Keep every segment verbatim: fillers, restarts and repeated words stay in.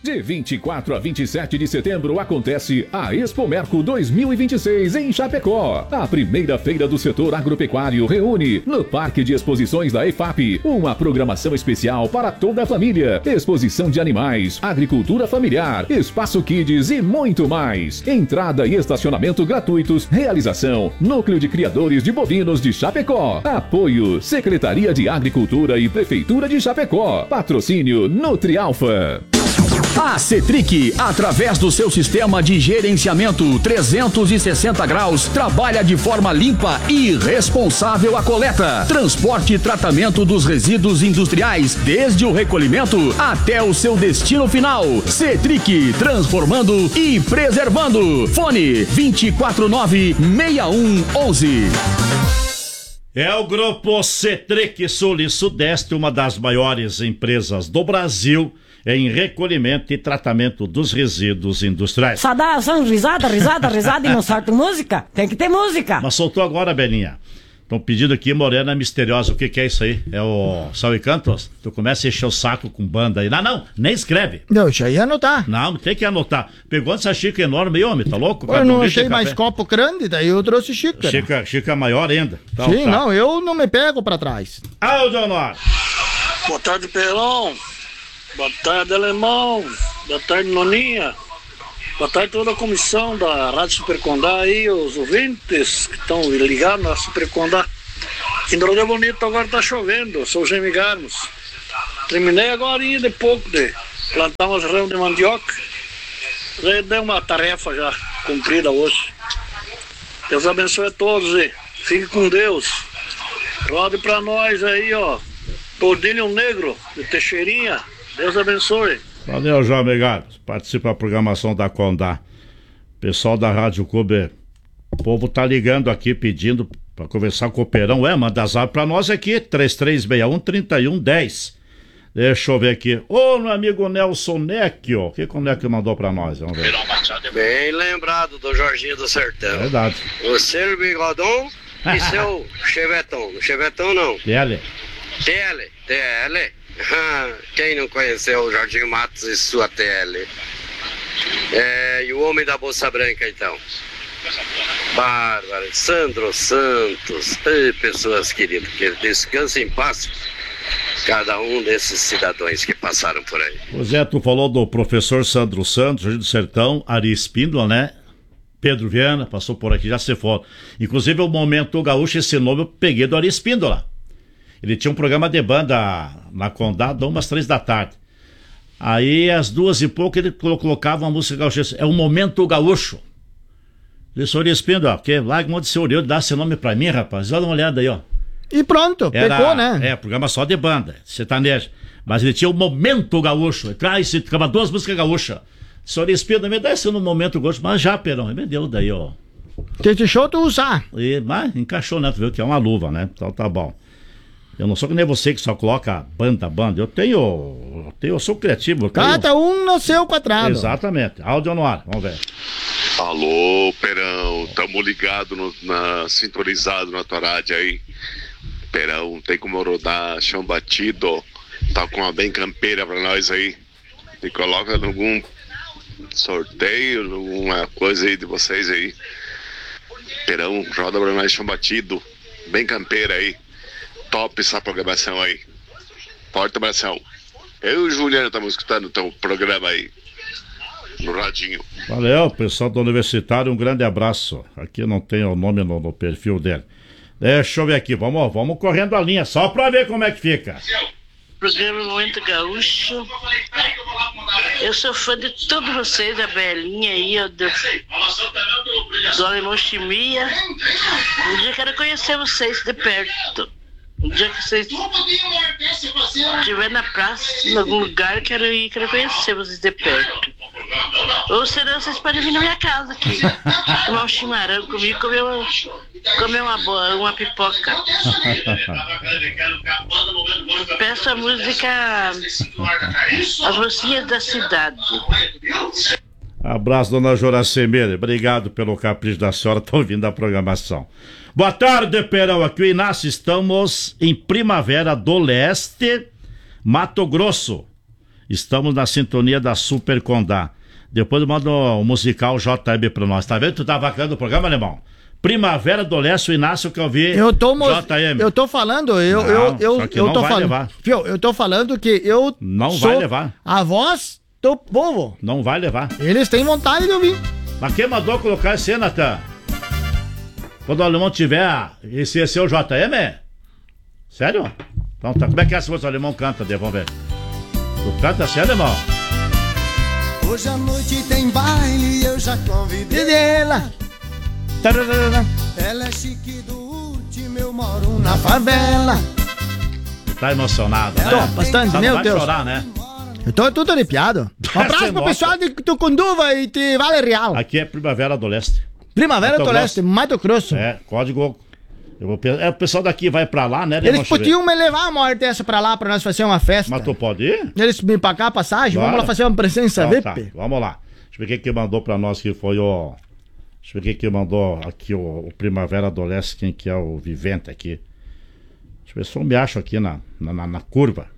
De vinte e quatro a vinte e sete de setembro acontece a Expomerco dois mil e vinte e seis em Chapecó. A primeira feira do setor agropecuário reúne no Parque de Exposições da EFAP uma programação especial para toda a família. Exposição de animais, agricultura familiar, espaço kids e muito mais. Entrada e estacionamento gratuitos. Realização: Núcleo de Criadores de Bovinos de Chapecó. Apoio: Secretaria de Agricultura e Prefeitura de Chapecó. Patrocínio Nutrialfa. A Cetric, através do seu sistema de gerenciamento trezentos e sessenta graus, trabalha de forma limpa e responsável a coleta, transporte e tratamento dos resíduos industriais, desde o recolhimento até o seu destino final. Cetric, transformando e preservando. Fone vinte e quatro nove, seis um um um. É o Grupo Cetric Sul e Sudeste, uma das maiores empresas do Brasil em recolhimento e tratamento dos resíduos industriais. Só dá só risada, risada, risada e não solta música? Tem que ter música. Mas soltou agora, Belinha. Estão pedindo aqui Morena Misteriosa. O que, que é isso aí? É o Sal e Cantos? Tu começa a encher o saco com banda aí. Não, não, nem escreve. Não, deixa aí anotar. Não, tem que anotar. Pegou essa xícara enorme aí, homem, tá louco? Eu não achei mais copo grande, daí eu trouxe xícara. Xícara, xícara maior ainda. Então, Sim, tá. não, eu não me pego pra trás. Aldo Honor. Boa tarde, Perão. Boa tarde, Alemão. Boa tarde, Noninha. Boa tarde, toda a comissão da Rádio Super Condá aí, os ouvintes que estão ligados na Super Condá. Aqui no Rio Bonito agora tá chovendo, sou o Gemi Garmos. Terminei agora de pouco de plantar umas rãs de mandioca. Já dei uma tarefa já cumprida hoje. Deus abençoe a todos e fique com Deus. Rode pra nós aí, ó. Tordilho Negro de Teixeirinha. Deus abençoe. Valeu, João Megados. Participa da programação da Condá. Pessoal da Rádio Clube, o povo tá ligando aqui pedindo para conversar com o Perão. É, manda zap pra nós aqui, três três seis um, três um um zero. Deixa eu ver aqui. Ô, meu amigo Nelson Necchio. O que, que o Necchio mandou pra nós? Vamos ver. Bem lembrado do Jorginho do Sertão. Verdade. O seu bigodão e seu chevetão. Chevetão não. T L. T L. T L. Quem não conheceu o Jorginho Matos e sua T L? É, e o homem da bolsa branca, então? Bárbara, Sandro Santos. Ei, pessoas queridas, que descansem em paz cada um desses cidadãos que passaram por aí. Pois é, tu falou do professor Sandro Santos, Jorginho do Sertão, Ari Espíndola, né? Pedro Viana, passou por aqui, já se foi. Inclusive, o Momento Gaúcho, esse nome eu peguei do Ari Espíndola. Ele tinha um programa de banda na Condá, umas três da tarde. Aí, às duas e pouco, ele colocava uma música gaúcha. É o Momento Gaúcho. Ele só respondeu, ó, que larga um monte de seu orelho, dá esse nome pra mim, rapaz. Olha uma olhada aí, ó. E pronto, Era, pegou, né? É, programa só de banda, sertanejo. Mas ele tinha o Momento Gaúcho. Ele traz, ficava duas músicas gaúchas. Só respondeu, me dá esse no Momento Gaúcho. Mas já, Perão, me deu daí, ó. Que deixou tu usar. E, mas encaixou, né? Tu viu que é uma luva, né? Então tá bom. Eu não sou que nem você que só coloca banda, banda. Eu tenho. Eu, tenho, eu sou criativo. Eu tenho... Cada um no seu quadrado. Exatamente. Áudio no ar. Vamos ver. Alô, Perão. Tamo ligado, no, na, sintonizado na tua rádio aí. Perão, tem como rodar chão batido. Tá com uma bem campeira pra nós aí. E coloca algum sorteio, alguma coisa aí de vocês aí. Perão, roda pra nós chão batido. Bem campeira aí. Top essa programação aí. Forte abração. Eu e o Juliano estamos escutando o teu programa aí no radinho. Valeu, pessoal do Universitário, um grande abraço. Aqui não tem o nome no, no perfil dele. Deixa eu ver aqui, vamos, vamos correndo a linha, só pra ver como é que fica. Programa Momento Gaúcho. Eu sou fã de todos vocês, da Belinha aí, ó, do, do Alemão Chimia. Um dia eu quero conhecer vocês de perto. Um dia que vocês estiver na praça, em algum lugar, quero ir, quero conhecer vocês de perto. Ou senão vocês podem vir na minha casa aqui, tomar um chimarrão comigo, comer uma, comer uma, boa, uma pipoca. Peço a música As Mocinhas da Cidade. Abraço, dona Joracemeira. Obrigado pelo capricho da senhora. Estão ouvindo a programação. Boa tarde, Perão. Aqui o Inácio. Estamos em Primavera do Leste, Mato Grosso. Estamos na sintonia da Super Condá. Depois manda o musical J M pra nós. Tá vendo? Tu tá bacana do programa, alemão? Primavera do Leste, o Inácio que eu vi. Eu tô, mo- J M. eu tô falando, eu, Não, eu, eu, só que eu não tô vai falando. levar. Fio, eu tô falando que eu Não sou vai levar. a voz do povo. Não vai levar. Eles têm vontade de ouvir. Mas quem mandou colocar esse aí, Natan? Quando o alemão tiver, esse, esse é o J M? Sério? Então tá. Como é que é se o alemão canta, Dê? Vamos ver. Tu canta assim, alemão? Hoje à noite tem baile, eu já convidei ela. Ela é chique do último, eu moro Na na favela. Tá emocionado, né? Tô bastante, Só não meu vai Deus. chorar, né? Eu tô tudo arrepiado. Um abraço Você pro nota. pessoal de Tucunduva e de Vale Real. Aqui é Primavera do Leste. Primavera Mato do Leste, Mato Grosso. É, código. Eu vou, pe- é, o pessoal daqui vai pra lá, né? Eles podiam me levar uma hora dessa pra lá pra nós fazer uma festa. Mas tu pode ir? Eles me pagar a passagem, Claro. vamos lá fazer uma presença Então, V I tá, P. vamos lá. Deixa eu ver quem que mandou pra nós que foi o. Deixa eu ver quem que mandou aqui o, o Primavera do Leste, quem que é o vivente aqui. Deixa eu ver se eu me acho aqui na, na, na, na curva.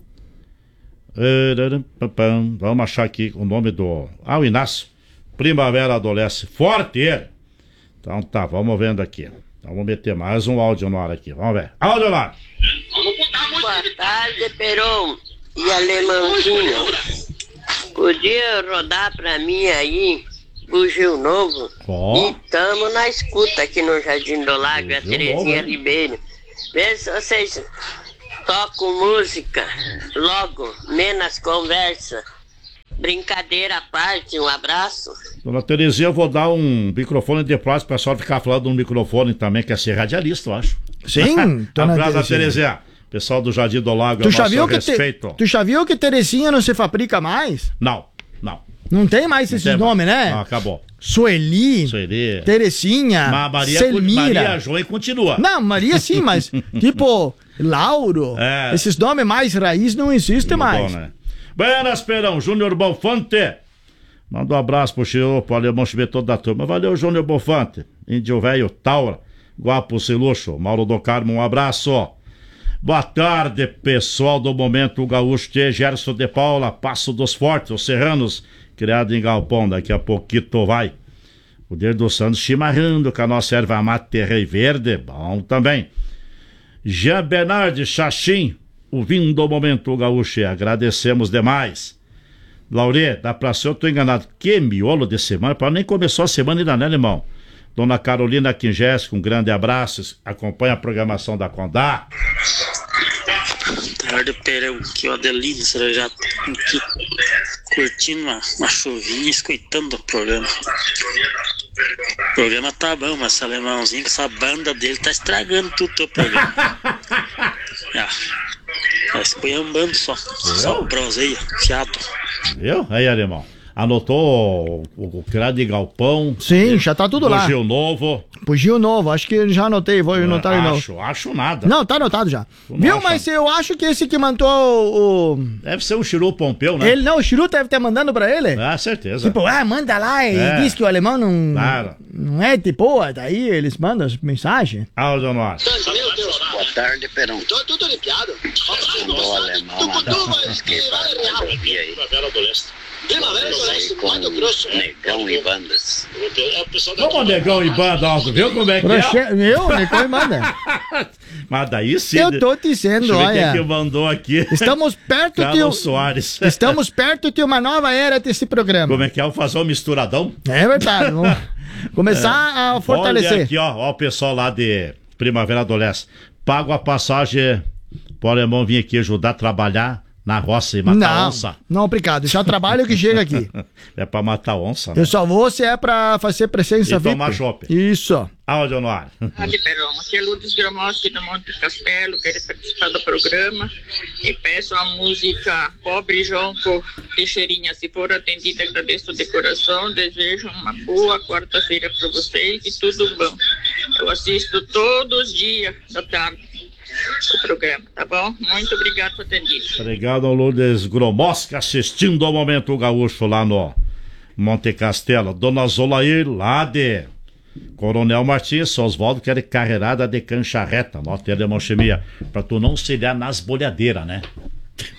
Vamos achar aqui o nome do. Ah, o Inácio. Primavera do Leste. Forte ele. Então tá, vamos vendo aqui. Então vamos meter mais um áudio no ar aqui. Vamos ver. Áudio no ar. Boa tarde, Peron e Alemãozinho. Podia rodar pra mim aí, Bugio Novo? Ó. E tamo na escuta aqui no Jardim do Lago, a Bugio Terezinha Novo, hein? Ribeiro. Vê se vocês tocam música, logo, menos conversa. Brincadeira à parte, um abraço. Dona Terezinha, eu vou dar um microfone de plástico pra senhora ficar falando um microfone também, quer ser radialista, eu acho. Sim, dona Abraço, Terezinha. Terezinha. Pessoal do Jardim do Lago, é Tu o já, nosso viu que respeito. te, tu já viu que Terezinha não se fabrica mais? Não, não. Não tem mais esses Tem nomes, mais. né? Não, acabou. Sueli, Sueli. Terezinha, Mas Maria, Selmira. Maria João continua. Não, Maria sim, mas tipo, Lauro, É. esses nomes mais raiz não existem Mudou, mais. né? Buenas, Perão, Júnior Bonfante. Manda um abraço pro Chiô, pro Alemão Chibê, toda da turma. Valeu, Júnior Bonfante. Índio Velho, Taura, Guapo Ciluxo, Mauro do Carmo, um abraço. Boa tarde, pessoal do Momento Gaúcho, Tchê, Gerson de Paula, Passo dos Fortes, os Serranos, criado em Galpão, daqui a pouquinho vai. O Dedo dos Santos chimarrando com a nossa erva mate Rei Verde, bom também. Jean Bernard Chachim, ouvindo o Momento Gaúcho, agradecemos demais. Laurê, dá pra ser, eu tô enganado. Que miolo de semana, para nem começou a semana ainda, né, irmão? Dona Carolina Quingés, um grande abraço, acompanha a programação da Condá. Tarde, Perão, que o Adelino já tá aqui curtindo uma, uma chuvinha, escutando o programa. O programa tá bom, mas esse alemãozinho, essa banda dele tá estragando tudo o teu programa. Ah, tá esculhambando só, só bronzeia, fiado. Viu? Aí, alemão. Anotou o, o, o criado de Galpão. Sim, já tá tudo lá. Bugio Novo. Bugio Novo, acho que já anotei, vou anotar de novo. Acho, acho nada. Não, tá anotado já. Tu não Viu, acha? mas eu acho que esse que mandou o... Deve ser o Chiru Pompeu, né? Ele não, o Chiru deve estar mandando pra ele. Ah, certeza. Tipo, ah, manda lá e É. diz que o alemão não, Claro. não é de boa, daí eles mandam as mensagens. Áudio no ar. Boa tarde, Perão. Tô tudo arrepiado. O alemão mandou uns que para ouvir aí. Primavera do Leste, Mato Grosso. Negão e bandas. Vamos, Negão e Banda, Aldo, viu como é que Proche... é? Eu, Nicole manda. Mas daí sim. Eu tô dizendo, Deixa eu ver olha. quem que mandou aqui. Estamos perto de... Carlos Soares. Estamos perto de uma nova era desse programa. Como é que é? Vou fazer um misturadão? É verdade, vamos começar a fortalecer. Olha aqui, ó, ó, o pessoal lá de Primavera do Leste. Pago a passagem pro alemão vir aqui ajudar a trabalhar na roça e matar Não, onça. não, obrigado. Já trabalho que chega aqui. É pra matar onça, né? Eu só vou se é pra fazer presença E V I P. tomar chopp. Isso. Áudio no ar. Tarde, Perão. Aqui é Lourdes Gromoski do Monte Castelo, quero participar do programa e peço a música Pobre Jonco Teixeirinha. Se for atendida, agradeço de coração, desejo uma boa quarta-feira para vocês e tudo bom. Eu assisto todos os dias da tarde o programa, tá bom? Muito obrigado por atendido. Obrigado ao Lourdes Gromoski assistindo ao Momento Gaúcho lá no Monte Castelo. Dona Zolair, lá de Coronel Martins, Oswaldo quer carreirada de cancha reta, nota de hemochemia, pra tu não se liar nas bolhadeiras, né?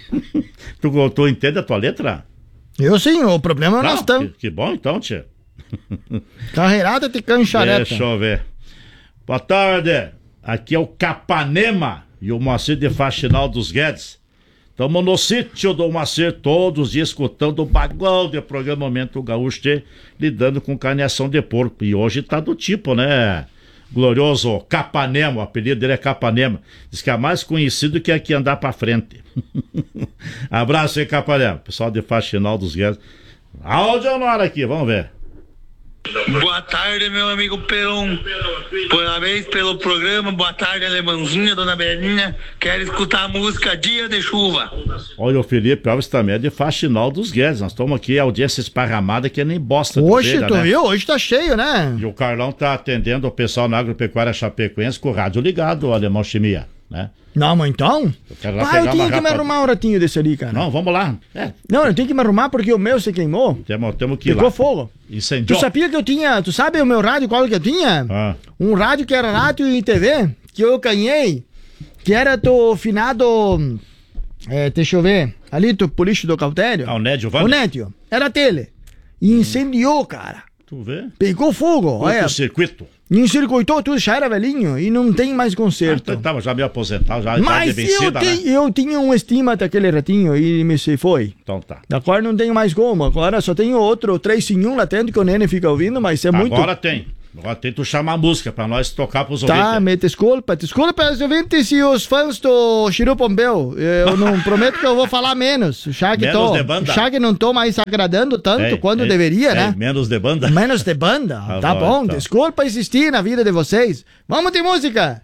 tu, tu entende a tua letra? Eu sim, o problema é Não, nós estamos. Que, que bom então, tia. Carreirada de canchareta. Deixa eu ver. Boa tarde. Aqui é o Capanema e o Moacir de Faxinal dos Guedes. Estamos no sítio do Moacir todos os dias escutando o bagulho de programa Momento Gaúcho te, lidando com carneação de porco. E hoje tá do tipo, né? Glorioso Capanema, o apelido dele é Capanema. Diz que é mais conhecido que aqui andar pra frente. Abraço aí, Capanema. Pessoal de Faxinal dos Guedes. Áudio ou não era aqui? Vamos ver. Boa tarde, meu amigo Peron. Parabéns pelo programa. Boa tarde, alemãozinha, dona Belinha. Quero escutar a música Dia de Chuva. Olha, o Felipe Alves também é de Faxinal dos Guedes. Nós estamos aqui, a audiência esparramada que é nem bosta. Hoje, feira, tu né? viu? Hoje tá cheio, né? E o Carlão tá atendendo o pessoal na Agropecuária Chapecoense com o rádio ligado, o Alemão Chimia, né? Não, mas então? Eu quero lá Ah, eu pegar tenho uma que me rapa- arrumar um ratinho desse ali, cara. Não, vamos lá. É, Não, eu tenho que me arrumar porque o meu se queimou. temos, temos que ir Pegou lá. fogo. Incendiou. Tu sabia que eu tinha... Tu sabe o meu rádio, qual que eu tinha? Ah. Um rádio que era rádio e T V, que eu ganhei, que era do finado... É, deixa eu ver. Ali do polício do Cautério. Ah, o Nédio Vale? O Nédio. Era tele. E incendiou, cara. Tu vê? Pegou fogo. Olha. Curto-circuito. Encircuitou tudo, já era velhinho e não tem mais conserto. Eu tava já meio aposentado, já Mas idade vencida, eu, né? te, eu tinha um estima daquele ratinho e me se foi. Então tá. Agora não tenho mais como. Agora só tenho outro três em um latente que o Nene fica ouvindo, mas é muito... Agora tem. Agora tem tu chamar a música pra nós tocar pros Tá, ouvintes. me desculpa. Desculpa os ouvintes e os fãs do Chiru Pombeu. Eu não prometo que eu vou falar menos. Já que, Menos tô, de banda. já que não tô mais agradando tanto Ei, quanto ei, deveria, ei, né? Menos de banda? Menos de banda. Ah, Tá vai, bom, então. desculpa existir na vida de vocês. Vamos de música.